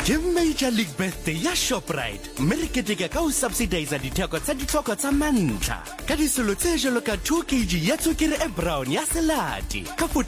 Ke Major League Birthday ya Shoprite. Mme re keteka ka ho subsidize ditheko tsa ditlhoko tsa mantlha. Ka disolo tse jalo ka 2 kg ya tswekere e brown ya selati. Ka